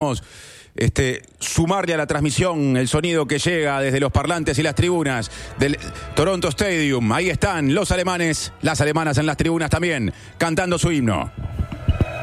queríamos sumarle a la transmisión el sonido que llega desde los parlantes y las tribunas del Toronto Stadium. Ahí están los alemanes, las alemanas en las tribunas también, cantando su himno.